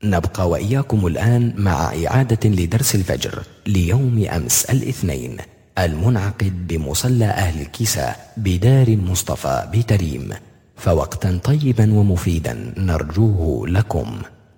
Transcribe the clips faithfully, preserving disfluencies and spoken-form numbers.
نبقى وإياكم الآن مع إعادة لدرس الفجر ليوم أمس الاثنين المنعقد بمصلى أهل الكساء بدار المصطفى بتريم، فوقتا طيبا ومفيدا نرجوه لكم.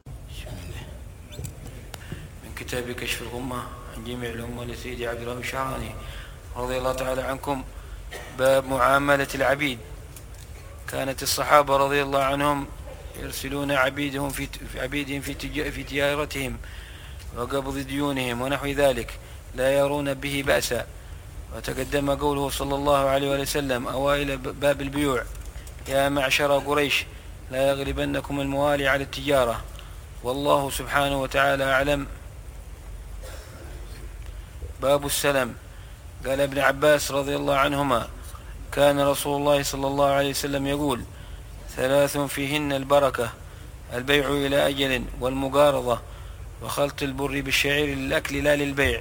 من كتاب كشف الغمة عن جميع الأمة لسيدي عبد الله الشعراني رضي الله تعالى عنكم. باب معاملة العبيد. كانت الصحابة رضي الله عنهم يرسلون عبيدهم في عبيدهم في في تجارتهم وقبض ديونهم ونحو ذلك لا يرون به بأسا. وتقدم قوله صلى الله عليه وسلم أوائل باب البيوع: يا معشر قريش لا يغلبنكم الموالي على التجارة، والله سبحانه وتعالى أعلم. باب السلم. قال ابن عباس رضي الله عنهما: كان رسول الله صلى الله عليه وسلم يقول: ثلاث فيهن البركة: البيع إلى أجل، والمقارضة، وخلط البر بالشعير للأكل لا للبيع.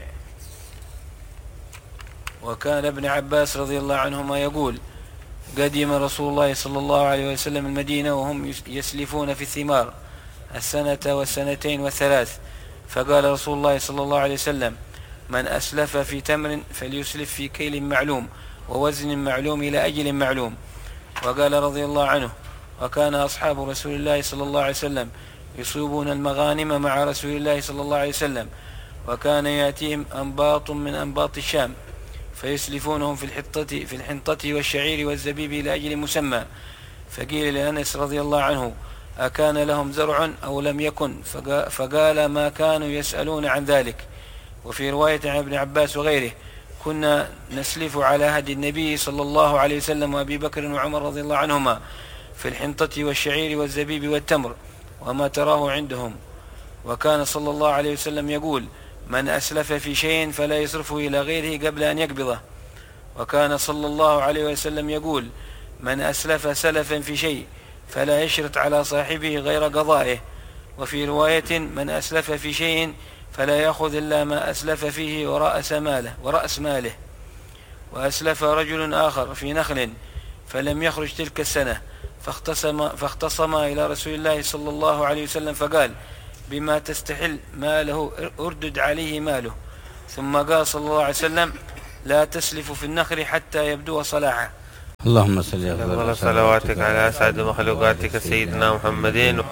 وكان ابن عباس رضي الله عنهما يقول: قدم رسول الله صلى الله عليه وسلم المدينة وهم يسلفون في الثمار السنة والسنتين والثلاث، فقال رسول الله صلى الله عليه وسلم: من أسلف في تمر فليسلف في كيل معلوم ووزن معلوم إلى أجل معلوم. وقال رضي الله عنه: وكان أصحاب رسول الله صلى الله عليه وسلم يصيبون المغانم مع رسول الله صلى الله عليه وسلم، وكان يأتيهم أنباط من أنباط الشام فيسلفونهم في الحنطة في الحنطة والشعير والزبيب إلى أجل مسمى. فقيل لأنس رضي الله عنه: أكان لهم زرع أو لم يكن؟ فقال: ما كانوا يسألون عن ذلك. وفي رواية عن ابن عباس وغيره: كنا نسلف على هدي النبي صلى الله عليه وسلم وأبي بكر وعمر رضي الله عنهما في الحنطة والشعير والزبيب والتمر وما تراه عندهم. وكان صلى الله عليه وسلم يقول: من أسلف في شيء فلا يصرفه إلى غيره قبل أن يقبضه. وكان صلى الله عليه وسلم يقول: من أسلف سلفا في شيء فلا يشرط على صاحبه غير قضائه. وفي رواية: من أسلف في شيء فلا يأخذ إلا ما أسلف فيه ورأس ماله, ورأس ماله. وأسلف رجل آخر في نخل فلم يخرج تلك السنة فاختصم, فاختصم إلى رسول الله صلى الله عليه وسلم فقال: بما تستحل ماله أردد عليه ماله. ثم قال صلى الله عليه وسلم: لا تسلف في النخل حتى يبدو صلاحه. اللهم صل على صلواتك على أسعد مخلوقاتك سيدنا محمد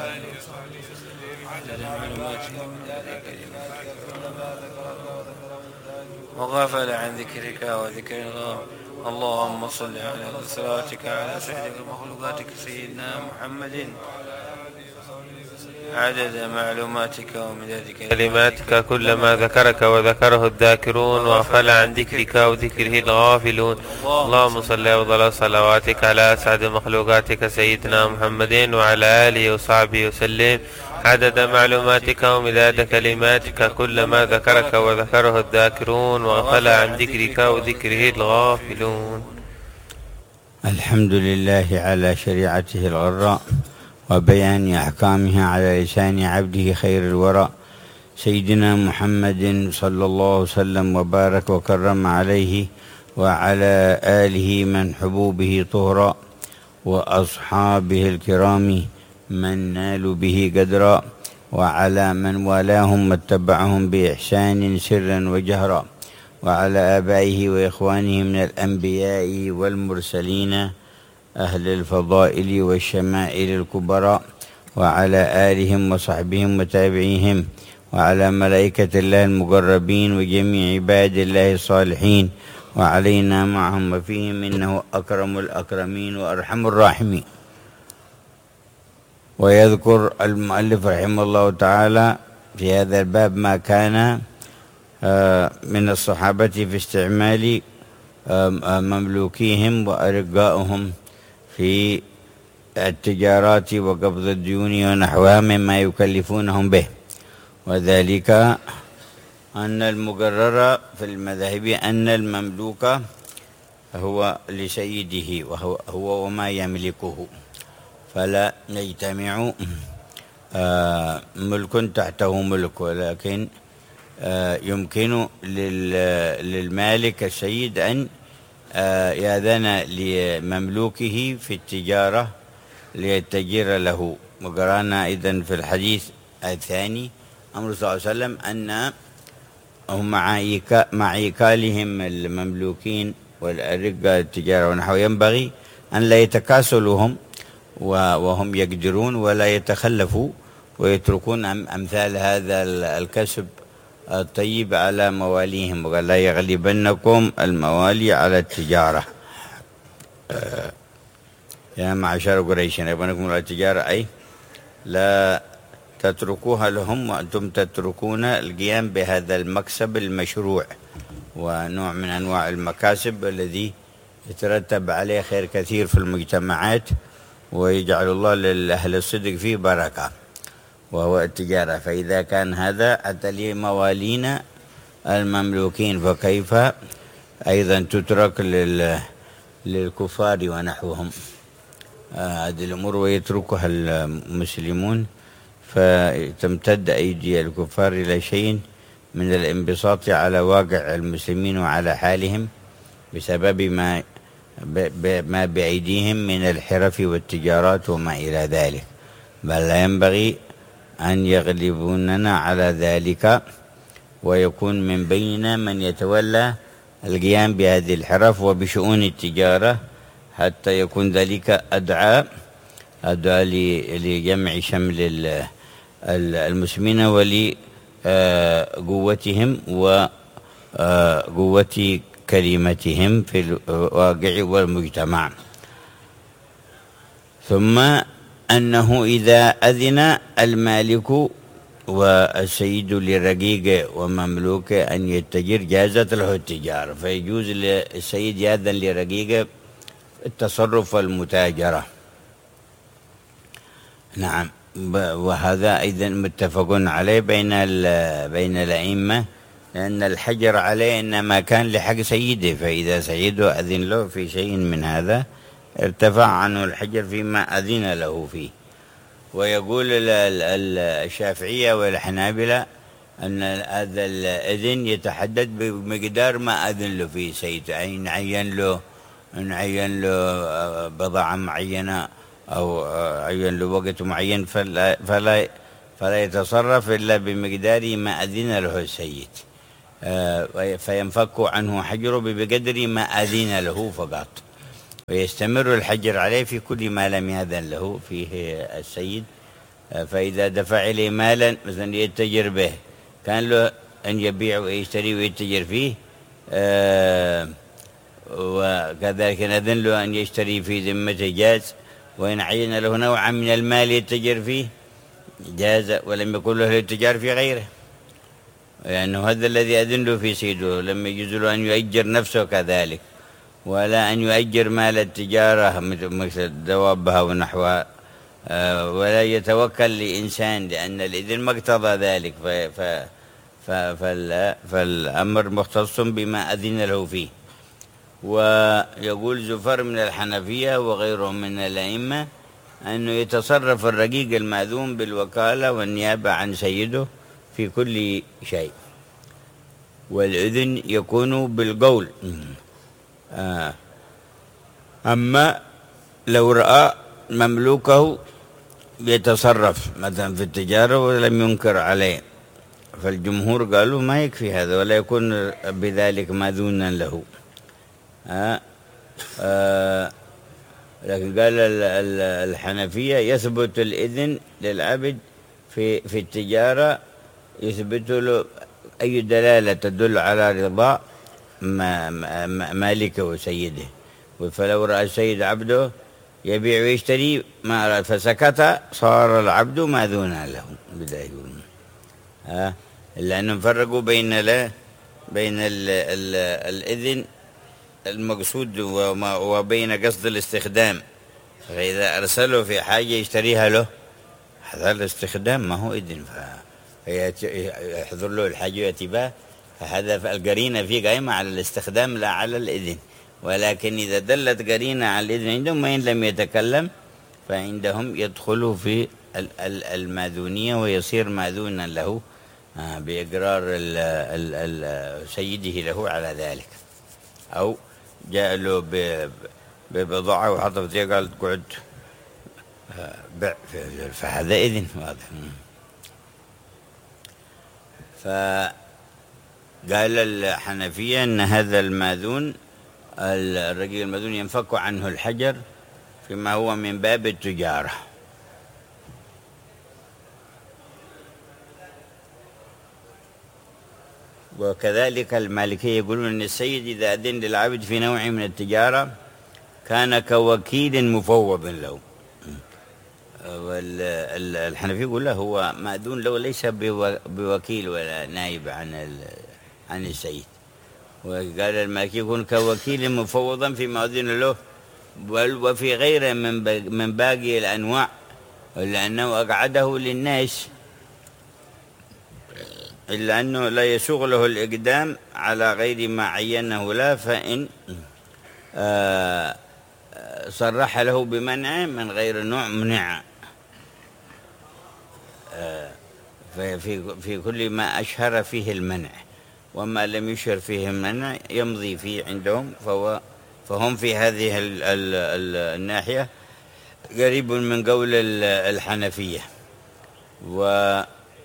وغافل عن ذكرك وذكر الله. اللهم صل على صلواتك على أسعد مخلوقاتك سيدنا محمد عدد معلوماتك ومداد كلماتك كلما ذكرك وذكره الذاكرون وغفل عن ذكرك وذكره الغافلون. اللهم صل أفضل صلواتك على أسعد مخلوقاتك سيدنا محمد وعلى آله وصحبه وسلم عدد معلوماتك ومداد كلماتك كلما ذكرك وذكره الذاكرون وغفل عن ذكرك وذكره الغافلون. الحمد لله على شريعته الغراء وبيان أحكامها على لسان عبده خير الورى سيدنا محمد صلى الله وسلم وبارك وكرم عليه وعلى آله من حبوبه طهرا وأصحابه الكرام من نالوا به قدرا وعلى من والاهم واتبعهم بإحسان سرا وجهرا وعلى آبائه وإخوانه من الأنبياء والمرسلين أهل الفضائل والشمائل الكبراء وعلى آلهم وصحبهم وتابعيهم وعلى ملائكة الله المقربين وجميع عباد الله الصالحين وعلينا معهم وفيهم إنه أكرم الأكرمين وأرحم الراحمين. ويذكر المؤلف رحمه الله تعالى في هذا الباب ما كان من الصحابة في استعمال مملوكيهم وأرقائهم في التجارات وقبض الديون ونحوها مما يكلفونهم به، وذلك أن المقرر في المذاهب أن المملوك هو لسيده وهو هو وما يملكه، فلا يجتمع ملك تحته ملك، ولكن يمكن للمالك السيد أن يأذن لمملوكه في التجارة ليتجر له. وقرأنا أيضا في الحديث الثاني أمر صلى الله عليه وسلم أن هم مع إيكا مع إيكالهم المملوكين والرقة التجارة ونحو ينبغي أن لا يتكاسلوا هم وهم يقدرون ولا يتخلفوا ويتركون أمثال هذا الكسب الطيب على مواليهم. وقال لا يغلبنكم الموالي على التجارة يا معشر قريش يغلبنكم على التجارة، أي لا تتركوها لهم وأنتم تتركون القيام بهذا المكسب المشروع ونوع من أنواع المكاسب الذي يترتب عليه خير كثير في المجتمعات ويجعل الله لأهل الصدق فيه بركة، وهو التجارة. فإذا كان هذا حتى لموالينا المملوكين فكيف أيضا تترك للكفار ونحوهم هذه الأمور ويتركها المسلمون، فتمتد أيدي الكفار إلى شيء من الانبساط على واقع المسلمين وعلى حالهم بسبب ما ما بأيديهم من الحرف والتجارات وما إلى ذلك، بل لا ينبغي أن يغلبوننا على ذلك ويكون من بيننا من يتولى القيام بهذه الحرف وبشؤون التجارة حتى يكون ذلك أدعى أدعى لجمع شمل المسلمين ولقوتهم وقوة كلمتهم في الواقع والمجتمع. ثم أنه إذا أذن المالك والسيد لرقيق ومملوك أن يتجر جازت له التجارة، فيجوز للسيد يأذن لرقيق التصرف والمتاجرة. نعم، وهذا أيضا متفق عليه بين بين الأئمة، لأن الحجر عليه إنما كان لحق سيده، فإذا سيده أذن له في شيء من هذا ارتفع عنه الحجر فيما أذن له فيه. ويقول الشافعية والحنابلة أن هذا الإذن يتحدد بمقدار ما أذن له فيه سيد، أي نعين له نعين له بضاعة معينة أو عين له وقت معين، فلا فلا فلا يتصرف إلا بمقدار ما أذن له السيد، فينفك عنه حجره بقدر ما أذن له فقط، ويستمر الحجر عليه في كل ما لم يأذن له فيه السيد. فإذا دفع إليه مالا مثلا يتجر به كان له أن يبيع ويشتري ويتجر فيه، وكذلك نأذن له أن يشتري في ذمته جاز، وإن عين له نوعا من المال يتجر فيه جاز، ولم يكن له الاتجار في غيره، لأنه هذا الذي أذن له في سيده، لم يجوز له أن يؤجر نفسه كذلك، ولا أن يؤجر مال التجارة مثل دوابها ونحوها، ولا يتوكل لإنسان، لأن الإذن ما اقتضى ذلك، فالأمر مختص بما أذن له فيه. ويقول زفر من الحنفية وغيرهم من الأئمة أنه يتصرف الرقيق المأذون بالوكالة والنيابة عن سيده في كل شيء، والإذن يكون بالقول. أما لو رأى مملوكه يتصرف مثلا في التجارة ولم ينكر عليه، فالجمهور قالوا ما يكفي هذا ولا يكون بذلك مأذونا له. آه آه لكن قال الحنفية يثبت الإذن للعبد في في التجارة، يثبت له أي دلالة تدل على رضا مالكه وسيده. فلو رأى السيد عبده يبيع ويشتري ما أراد فسكت صار العبد مأذونا له بذلك. ها لأنهم فرقوا بين لا بين ال ال الإذن المقصود وبين قصد الاستخدام. فإذا أرسله في حاجة يشتريها له هذا الاستخدام ما هو إذن، فيحضر له الحاجة ويأتي بها، فهذا القرينة فيه قائمة على الاستخدام لا على الإذن. ولكن إذا دلت قرينة على الإذن عندهم وإن لم يتكلم فعندهم يدخل في الماذونية ويصير ماذونا له بإقرار سيده له على ذلك، أو جاء له ببضاعة وحط في قال قعد بع، فهذا إذن واضح. فقال الحنفية أن هذا الماذون الرقيق الماذون ينفك عنه الحجر فيما هو من باب التجارة. وكذلك المالكية يقولون أن السيد إذا أذن للعبد في نوع من التجارة كان كوكيل مفوض له. والحنفي يقول له هو مأذون له ليس بوكيل ولا نائب عن عن السيد. وقال المالكي يكون كوكيل مفوضا فيما أذن له وفي غيره من من باقي الأنواع، لأنه أقعده للناس، إلا أنه لا يسوغ له الإقدام على غير ما عينه له، فإن آه صرح له بمنع من غير نوع منع آه في في كل ما أشهر فيه المنع، وما لم يشهر فيه المنع يمضي فيه عندهم، فهو فهم في هذه ال ال ال الناحية قريب من قول الحنفية. و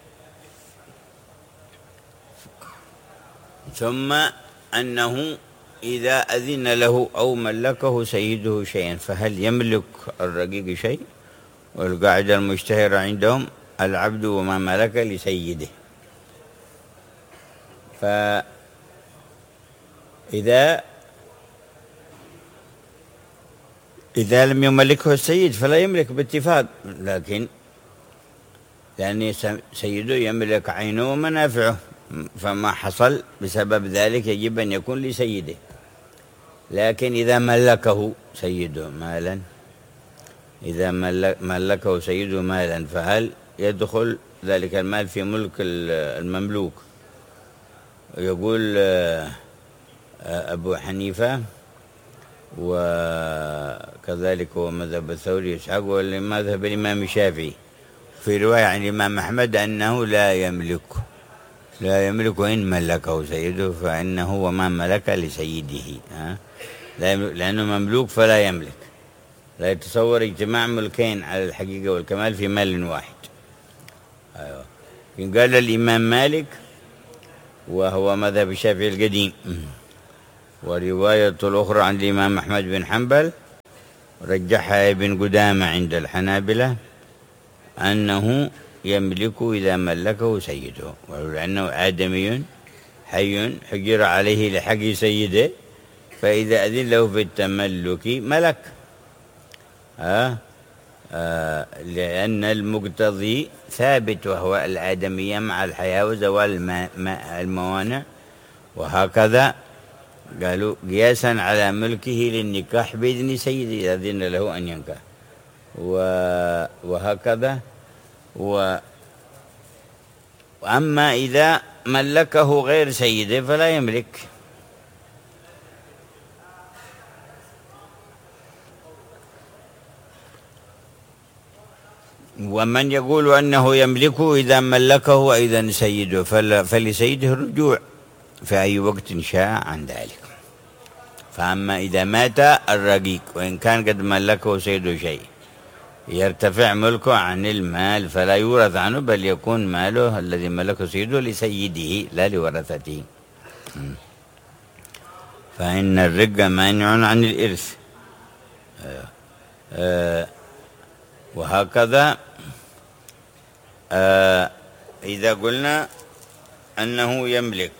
ثم أنه إذا أذن له أو ملكه سيده شيئا فهل يملك الرقيق شيء؟ والقاعدة المشتهرة عندهم العبد وما ملك لسيده. فإذا إذا لم يملكه السيد فلا يملك باتفاق، لكن لأن سيده يملك عينه ومنافعه، فما حصل بسبب ذلك يجب أن يكون لسيده. لكن إذا ملكه سيده مالا إذا ملكه سيده مالا فهل يدخل ذلك المال في ملك المملوك؟ يقول أبو حنيفة وكذلك هو مذهب الثوري إسحاق ومذهب الإمام الشافعي في رواية عن الإمام أحمد أنه لا يملك لا يملك إن ملكه سيده، فإنه وما ملك لسيده، لأنه مملوك فلا يملك. لا يتصور اجتماع ملكين على الحقيقة والكمال في مال واحد. أيوة. قال الإمام مالك وهو مذهب الشافعي القديم، ورواية الأخرى عن الإمام أحمد بن حنبل رجحها ابن قدامة عند الحنابلة أنه يملك إذا ملكه سيده، ولأنه آدمي حي حجر عليه لحق سيده، فإذا أذن له في التملك ملك. آه آه لأن المقتضي ثابت وهو الآدمية مع الحياة وزوال الموانع، وهكذا قالوا قياسا على ملكه للنكاح بإذن سيده إذا أذن له أن ينكح، وهكذا. وأما إذا ملكه غير سيده فلا يملك. ومن يقول أنه يملكه إذا ملكه أيضا سيده فلسيده الرجوع في أي وقت شاء عن ذلك. فأما إذا مات الرقيق وإن كان قد ملكه سيده شيء يرتفع ملكه عن المال فلا يورث عنه، بل يكون ماله الذي ملكه سيده لسيده لا لورثته. فإن الرق مانع عن الإرث. أه أه وهكذا أه إذا قلنا أنه يملك،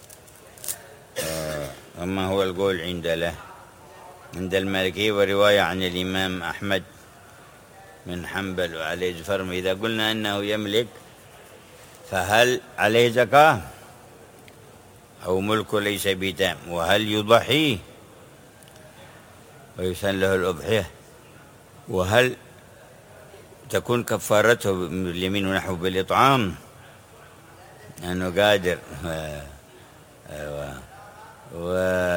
أه وما هو القول عند له عند المالكية ورواية عن الإمام أحمد من حنبل وعليه زفر، إذا قلنا أنه يملك فهل عليه زكاة أو ملكه ليس بتام؟ وهل يضحي ويسن له الأضحية؟ وهل تكون كفارته باليمين ونحو بالإطعام أنه قادر؟ و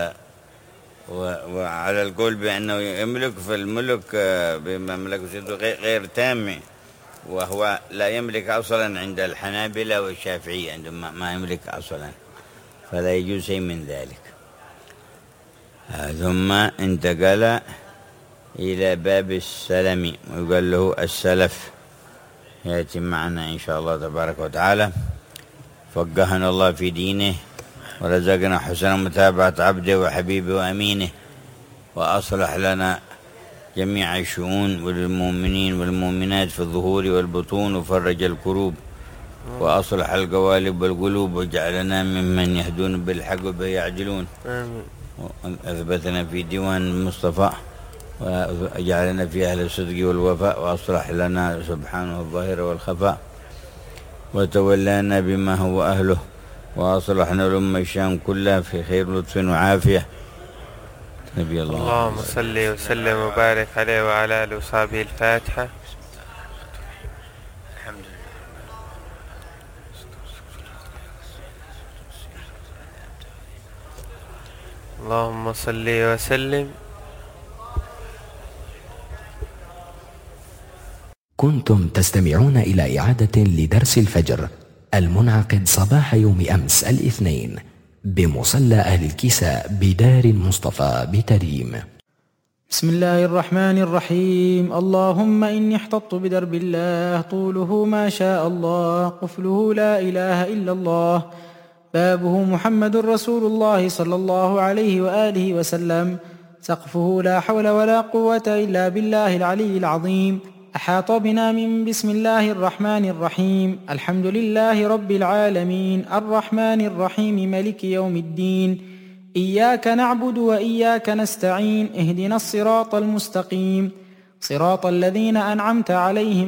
وعلى القول بأنه يملك في الملك بمملكة سيده غير تام، وهو لا يملك أصلا عند الحنابلة والشافعية عندما ما يملك أصلا، فلا يجوز شيء من ذلك. ثم انتقل إلى باب السلم ويقال له السلف، يأتي معنا إن شاء الله تبارك وتعالى. فقهنا الله في دينه ورزقنا حسن متابعة عبده وحبيبه وأمينه، وأصلح لنا جميع الشؤون والمؤمنين والمؤمنات في الظهور والبطون، وفرج الكروب وأصلح القوالب والقلوب، وجعلنا ممن يهدون بالحق وبه يعدلون. وأثبتنا في ديوان المصطفى وجعلنا في أهل الصدق والوفاء، وأصلح لنا سبحانه الظاهر والخفاء، وتولانا بما هو أهله، وأصلحنا الأمة الشام كلها في خير لطف وعافية. نبي الله اللهم صل وسلم وبارك عليه وعلى آله وصحبه. الفاتحة. الحمد لله. اللهم صل وسلم. كنتم تستمعون إلى إعادة لدرس الفجر المنعقد صباح يوم أمس الاثنين بمصلى أهل الكيساء بدار المصطفى بتريم. بسم الله الرحمن الرحيم. اللهم إني احتطت بدرب الله طوله ما شاء الله، قفله لا إله إلا الله، بابه محمد رسول الله صلى الله عليه وآله وسلم، سقفه لا حول ولا قوة إلا بالله العلي العظيم. أحاط بنا من بسم الله الرحمن الرحيم. الحمد لله رب العالمين الرحمن الرحيم ملك يوم الدين، إياك نعبد وإياك نستعين، اهدنا الصراط المستقيم، صراط الذين أنعمت عليهم